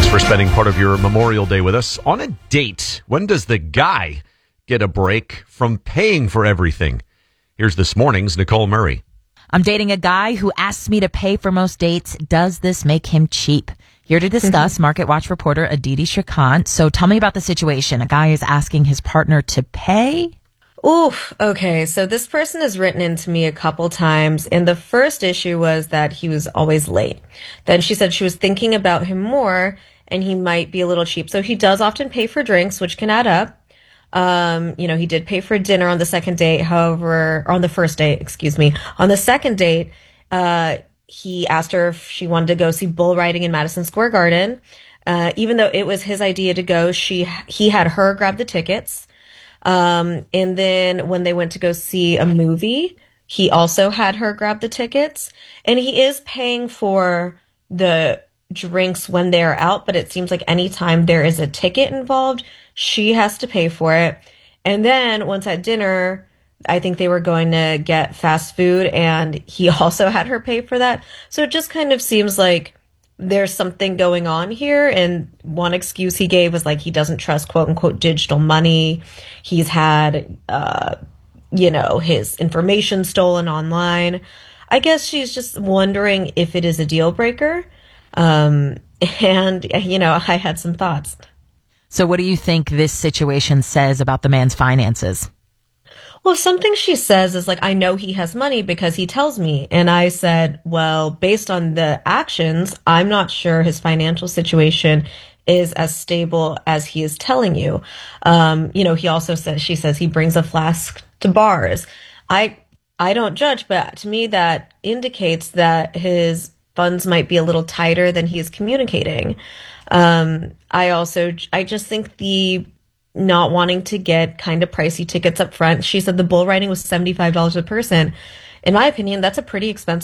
Thanks for spending part of your Memorial Day with us. On a date, when does the guy get a break from paying for everything? Here's this morning's Nicole Murray. I'm dating a guy who asks me to pay for most dates. Does this make him cheap? Here to discuss, Market Watch reporter Aditi Shrikant. So tell me about the situation. A guy is asking his partner to pay? Oof. Okay. So this person has written into me a couple times, and the first issue was that he was always late. Then she said she was thinking about him more and he might be a little cheap. So he does often pay for drinks, which can add up. He did pay for dinner on the second date. However, or on the first date, excuse me. On the second date, he asked her if she wanted to go see bull riding in Madison Square Garden. Even though it was his idea to go, he had her grab the tickets. And then when they went to go see a movie, he also had her grab the tickets. And he is paying for the drinks when they're out, but it seems like anytime there is a ticket involved, she has to pay for it. And then once at dinner, I think they were going to get fast food and he also had her pay for that. So it just kind of seems like there's something going on here. And one excuse he gave was like he doesn't trust quote unquote digital money. He's had, his information stolen online. I guess she's just wondering if it is a deal breaker. I had some thoughts. So what do you think this situation says about the man's finances? Well, something she says is like, I know he has money because he tells me. And I said, well, based on the actions, I'm not sure his financial situation is as stable as he is telling you. He also says, she says he brings a flask to bars. I don't judge, but to me that indicates that his funds might be a little tighter than he is communicating. I just think the not wanting to get kind of pricey tickets up front. She said the bull riding was $75 a person. In my opinion, that's a pretty expensive